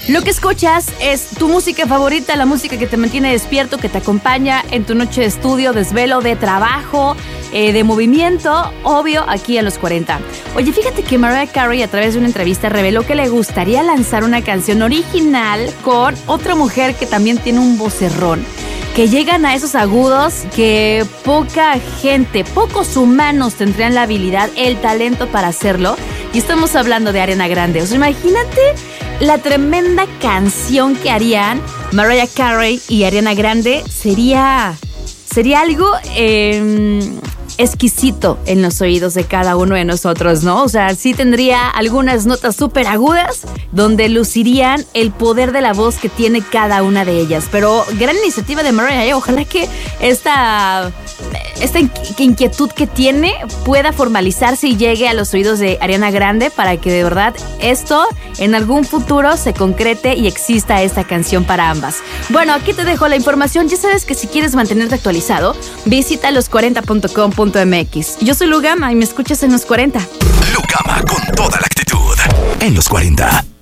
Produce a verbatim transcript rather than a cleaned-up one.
Lo que escuchas es tu música favorita, la música que te mantiene despierto, que te acompaña en tu noche de estudio, desvelo, de trabajo, eh, de movimiento, obvio, aquí a los cuarenta. Oye, fíjate que Mariah Carey a través de una entrevista reveló que le gustaría lanzar una canción original con otra mujer que también tiene un vocerrón, que llegan a esos agudos que poca gente, pocos humanos tendrían la habilidad, el talento para hacerlo. Y estamos hablando de Ariana Grande. O sea, imagínate la tremenda canción que harían Mariah Carey y Ariana Grande. Sería, sería algo eh, exquisito en los oídos de cada uno de nosotros, ¿no? O sea, sí tendría algunas notas súper agudas donde lucirían el poder de la voz que tiene cada una de ellas. Pero gran iniciativa de Mariah, ¿eh? Ojalá que esta, esta inquietud que tiene pueda formalizarse y llegue a los oídos de Ariana Grande para que de verdad esto en algún futuro se concrete y exista esta canción para ambas. Bueno, aquí te dejo la información. Ya sabes que si quieres mantenerte actualizado, visita los cuarenta punto com punto m x. Yo soy Lu Gama y me escuchas en Los cuarenta. Lu Gama con toda la actitud en Los cuarenta.